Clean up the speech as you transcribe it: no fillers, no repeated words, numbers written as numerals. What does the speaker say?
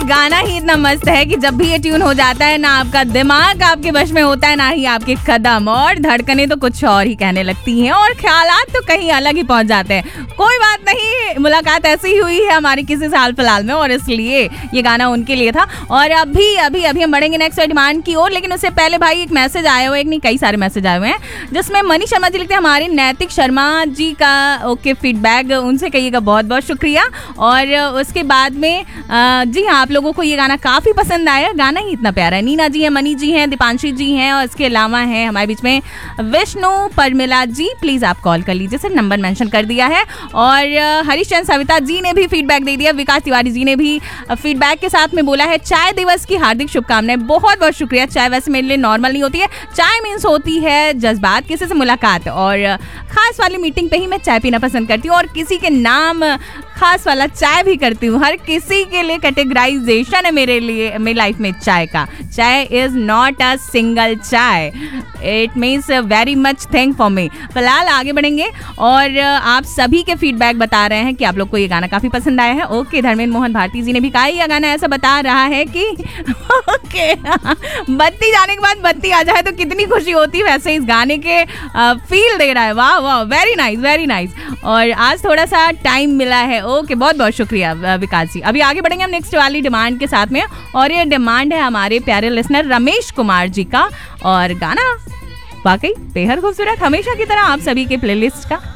गाना ही इतना मस्त है कि जब भी ये ट्यून हो जाता है ना आपका दिमाग आपके वश में होता है ना ही आपके कदम, और धड़कनें तो कुछ और ही कहने लगती हैं और ख्यालात तो कहीं अलग ही पहुंच जाते हैं। कोई बात नहीं, मुलाकात ऐसी ही हुई है हमारी किसी साल फिलहाल में और इसलिए ये गाना उनके लिए था। और अभी अभी अभी हम बढ़ेंगे नेक्स्ट डिमांड की ओर, लेकिन उससे पहले भाई एक मैसेज आया हुआ है, एक नहीं कई सारे मैसेज आए हुए हैं, जिसमें मनीष शर्मा जी लिखते हैं हमारे नैतिक शर्मा जी का ओके फीडबैक उनसे कहिएगा बहुत बहुत शुक्रिया। और उसके बाद में जी हाँ, आप लोगों को ये गाना काफ़ी पसंद आया, गाना ही इतना प्यारा है। नीना जी हैं, मनी जी हैं, दीपांशी जी हैं और इसके अलावा हैं हमारे बीच में विष्णु परमिला जी। प्लीज़ आप कॉल कर लीजिए, सिर्फ नंबर मेंशन कर दिया है। और हरीशचंद्र सविता जी ने भी फीडबैक दे दिया, विकास तिवारी जी ने भी फीडबैक के साथ में बोला है चाय दिवस की हार्दिक शुभकामनाएं। बहुत बहुत शुक्रिया। चाय वैसे मेरे लिए नॉर्मल नहीं होती है, चाय मीन्स होती है जज्बात, किसी से मुलाकात, और खास वाली मीटिंग पे ही मैं चाय पीना पसंद करती हूँ और किसी के नाम खास वाला चाय भी करती हूँ। हर किसी के लिए कैटेगराइजेशन है मेरे लिए, मेरी लाइफ में चाय का। चाय इज नॉट अ सिंगल चाय, it means very much thing for me. फिलहाल आगे बढ़ेंगे और आप सभी के फीडबैक बता रहे हैं कि आप लोग को ये गाना काफी पसंद आया है। ओके, धर्मेंद्र मोहन भारती जी ने भी कहा यह गाना ऐसा बता रहा है कि ओके बत्ती जाने के बाद बत्ती आ जाए तो कितनी खुशी होती है, वैसे इस गाने के फील दे रहा है। वाह वाह, वेरी नाइस वेरी नाइस। और आज थोड़ा सा टाइम मिला है। ओके, बहुत बहुत शुक्रिया विकास जी। अभी आगे बढ़ेंगे हम नेक्स्ट वाली डिमांड के साथ में, और ये डिमांड है हमारे प्यारे लिसनर रमेश कुमार जी का, और गाना वाकई बेहद खूबसूरत, हमेशा की तरह आप सभी के प्लेलिस्ट का